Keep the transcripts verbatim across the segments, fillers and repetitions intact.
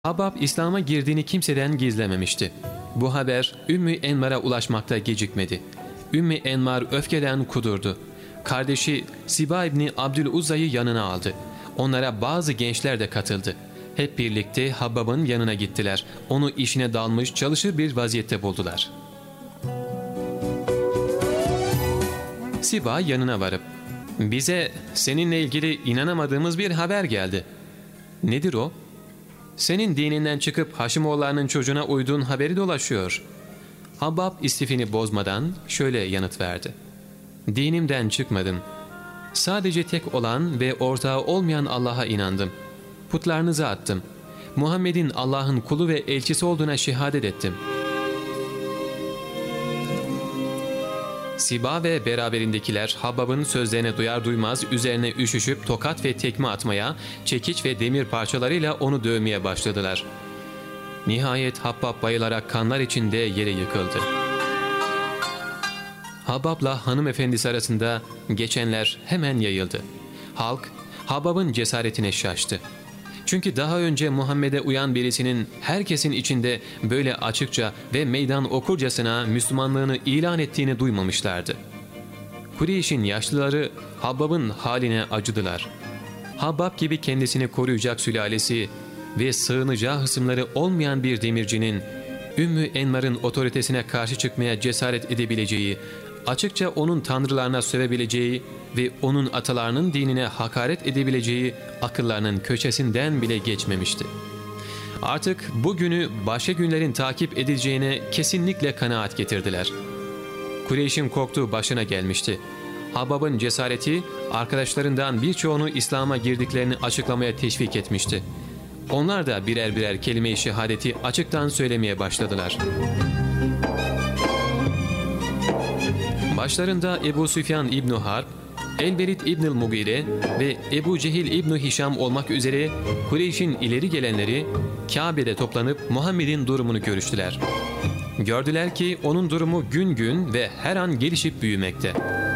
Habbab İslam'a girdiğini kimseden gizlememişti. Bu haber Ümmü Enmar'a ulaşmakta gecikmedi. Ümmü Enmar öfkeden kudurdu. Kardeşi Siba İbni Abdüluzza'yı yanına aldı. Onlara bazı gençler de katıldı. Hep birlikte Habbab'ın yanına gittiler. Onu işine dalmış çalışır bir vaziyette buldular. Siba yanına varıp, "Bize seninle ilgili inanamadığımız bir haber geldi." "Nedir o?" "Senin dininden çıkıp Haşimoğullarının çocuğuna uyduğun haberi dolaşıyor." Habbab istifini bozmadan şöyle yanıt verdi. "Dinimden çıkmadım. Sadece tek olan ve ortağı olmayan Allah'a inandım. Putlarınızı attım. Muhammed'in Allah'ın kulu ve elçisi olduğuna şehadet ettim." Siba ve beraberindekiler Habbab'ın sözlerine duyar duymaz üzerine üşüşüp tokat ve tekme atmaya, çekiç ve demir parçalarıyla onu dövmeye başladılar. Nihayet Habbab bayılarak kanlar içinde yere yıkıldı. Habbab'la hanımefendisi arasında geçenler hemen yayıldı. Halk Habbab'ın cesaretine şaştı. Çünkü daha önce Muhammed'e uyan birisinin herkesin içinde böyle açıkça ve meydan okurcasına Müslümanlığını ilan ettiğini duymamışlardı. Kureyş'in yaşlıları Habbab'ın haline acıdılar. Habbab gibi kendisini koruyacak sülalesi ve sığınacağı hısımları olmayan bir demircinin Ümmü Enmar'ın otoritesine karşı çıkmaya cesaret edebileceği, açıkça onun tanrılarına sövebileceği ve onun atalarının dinine hakaret edebileceği akıllarının köşesinden bile geçmemişti. Artık bugünü başka günlerin takip edileceğine kesinlikle kanaat getirdiler. Kureyş'in korktuğu başına gelmişti. Habbab'ın cesareti arkadaşlarından birçoğunu İslam'a girdiklerini açıklamaya teşvik etmişti. Onlar da birer birer kelime-i şehadeti açıktan söylemeye başladılar. Başlarında Ebu Süfyan İbn Harb, El-Velid İbn-i Mugire ve Ebu Cehil İbn Hişam olmak üzere Kureyş'in ileri gelenleri Kabe'de toplanıp Muhammed'in durumunu görüştüler. Gördüler ki onun durumu gün gün ve her an gelişip büyümekte.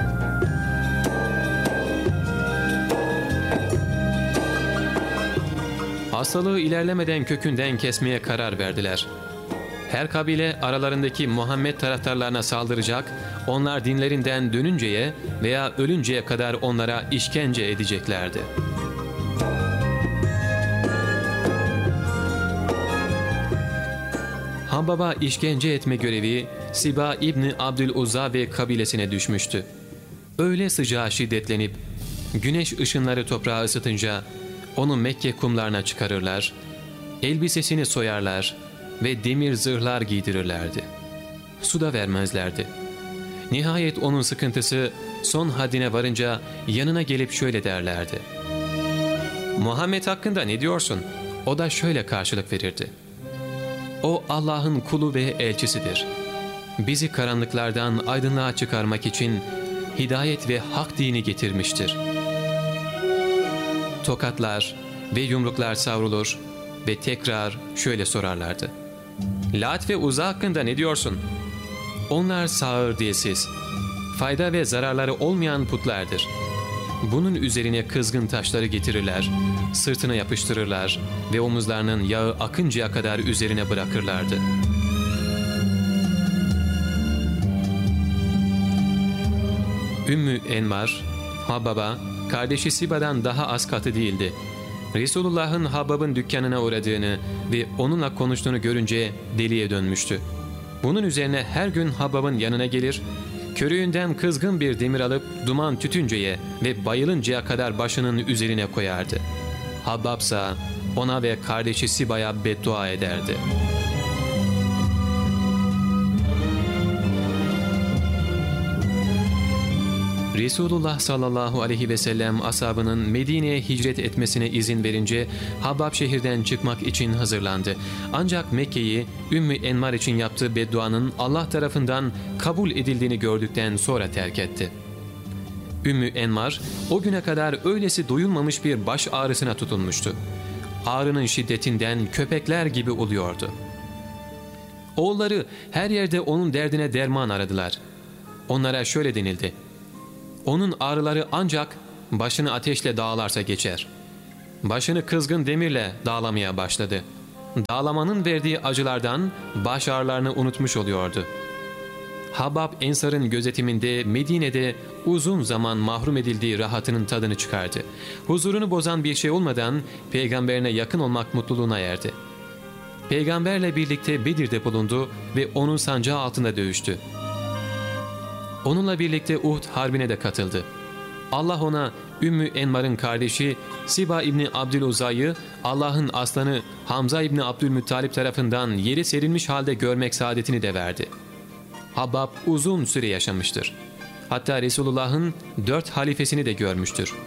Hastalığı ilerlemeden kökünden kesmeye karar verdiler. Her kabile aralarındaki Muhammed taraftarlarına saldıracak, onlar dinlerinden dönünceye veya ölünceye kadar onlara işkence edeceklerdi. Habbab'a işkence etme görevi Siba İbni Abdüluzza ve kabilesine düşmüştü. Öyle sıcağı şiddetlenip güneş ışınları toprağı ısıtınca onu Mekke kumlarına çıkarırlar, elbisesini soyarlar ve demir zırhlar giydirirlerdi. Su da vermezlerdi. Nihayet onun sıkıntısı son haddine varınca yanına gelip şöyle derlerdi: "Muhammed hakkında ne diyorsun?" O da şöyle karşılık verirdi: "O Allah'ın kulu ve elçisidir. Bizi karanlıklardan aydınlığa çıkarmak için hidayet ve hak dini getirmiştir." Tokatlar ve yumruklar savrulur ve tekrar şöyle sorarlardı: "Lat ve Uzza hakkında ne diyorsun?" "Onlar sağır dilsiz, fayda ve zararları olmayan putlardır. Bunun üzerine kızgın taşları getirirler, sırtına yapıştırırlar ve omuzlarının yağı akıncaya kadar üzerine bırakırlardı." Ümmü Enmar, Habbab'a kardeşi Siba'dan daha az katı değildi. Resulullah'ın Habbab'ın dükkanına uğradığını ve onunla konuştuğunu görünce deliye dönmüştü. Bunun üzerine her gün Habbab'ın yanına gelir, körüğünden kızgın bir demir alıp duman tütünceye ve bayılıncaya kadar başının üzerine koyardı. Habbab ise ona ve kardeşi Siba'ya beddua ederdi. Resulullah sallallahu aleyhi ve sellem ashabının Medine'ye hicret etmesine izin verince Habbab şehirden çıkmak için hazırlandı. Ancak Mekke'yi Ümmü Enmar için yaptığı bedduanın Allah tarafından kabul edildiğini gördükten sonra terk etti. Ümmü Enmar o güne kadar öylesi duyulmamış bir baş ağrısına tutulmuştu. Ağrının şiddetinden köpekler gibi uluyordu. Oğulları her yerde onun derdine derman aradılar. Onlara şöyle denildi: "Onun ağrıları ancak başını ateşle dağlarsa geçer." Başını kızgın demirle dağlamaya başladı. dağlamanın verdiği acılardan baş ağrılarını unutmuş oluyordu. Habbab Ensar'ın gözetiminde Medine'de uzun zaman mahrum edildiği rahatının tadını çıkardı. Huzurunu bozan bir şey olmadan peygamberine yakın olmak mutluluğuna erdi. Peygamberle birlikte Bedir'de bulundu ve onun sancağı altında dövüştü. Onunla birlikte Uhud harbine de katıldı. Allah ona Ümmü Enmar'ın kardeşi Siba İbni Abdüluzay'ı Allah'ın aslanı Hamza İbni Abdülmuttalip tarafından yeri serilmiş halde görmek saadetini de verdi. Habbab uzun süre yaşamıştır. Hatta Resulullah'ın dört halifesini de görmüştür.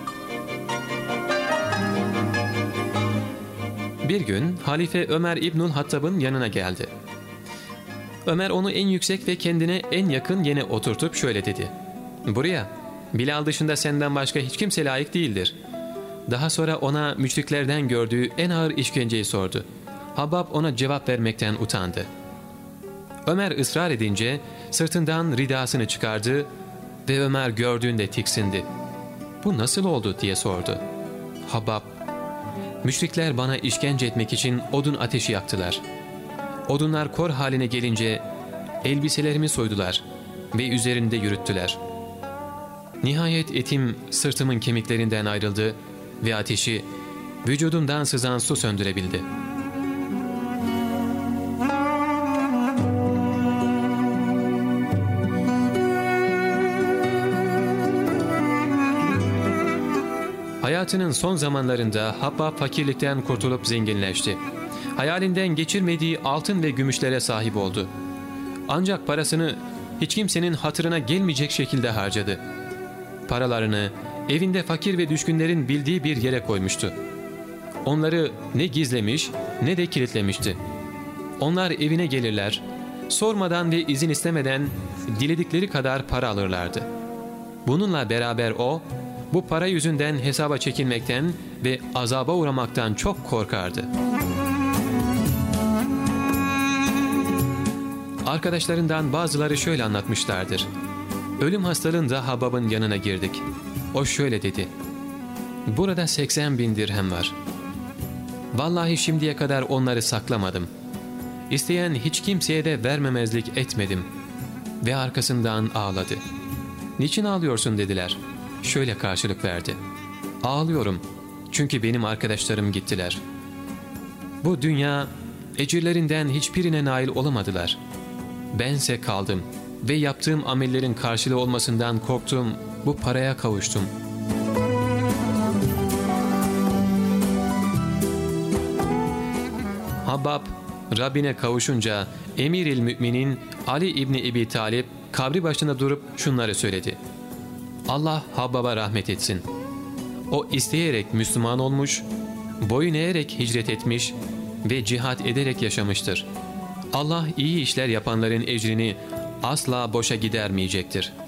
Bir gün Halife Ömer İbnül Hattab'ın yanına geldi. Ömer onu en yüksek ve kendine en yakın yene oturtup şöyle dedi. "Buraya, Bilal dışında senden başka hiç kimse layık değildir." Daha sonra ona müşriklerden gördüğü en ağır işkenceyi sordu. Habbab ona cevap vermekten utandı. Ömer ısrar edince sırtından ridasını çıkardı ve Ömer gördüğünde tiksindi. "Bu nasıl oldu?" diye sordu. Habbab, "Müşrikler bana işkence etmek için odun ateşi yaktılar. Odunlar kor haline gelince elbiselerimi soydular ve üzerinde yürüttüler. Nihayet etim sırtımın kemiklerinden ayrıldı ve ateşi vücudumdan sızan su söndürebildi." Hayatının son zamanlarında Habbab fakirlikten kurtulup zenginleşti. Hayalinden geçirmediği altın ve gümüşlere sahip oldu. Ancak parasını hiç kimsenin hatırına gelmeyecek şekilde harcadı. Paralarını evinde fakir ve düşkünlerin bildiği bir yere koymuştu. Onları ne gizlemiş ne de kilitlemişti. Onlar evine gelirler, sormadan ve izin istemeden diledikleri kadar para alırlardı. Bununla beraber o, bu para yüzünden hesaba çekilmekten ve azaba uğramaktan çok korkardı. Arkadaşlarından bazıları şöyle anlatmışlardır. Ölüm hastalığında Habbab'ın yanına girdik. O şöyle dedi. "Burada seksen bin dirhem var. Vallahi şimdiye kadar onları saklamadım. İsteyen hiç kimseye de vermemezlik etmedim." Ve arkasından ağladı. "Niçin ağlıyorsun?" dediler. Şöyle karşılık verdi. "Ağlıyorum çünkü benim arkadaşlarım gittiler. Bu dünya ecirlerinden hiçbirine nail olamadılar. Bense kaldım ve yaptığım amellerin karşılığı olmasından korktum, bu paraya kavuştum." Habbab Rabbine kavuşunca Emir-i Müminin Ali İbni Ebi Talip kabri başında durup şunları söyledi. "Allah Habbab'a rahmet etsin. O isteyerek Müslüman olmuş, boyun eğerek hicret etmiş ve cihat ederek yaşamıştır. Allah iyi işler yapanların ecrini asla boşa gidermeyecektir."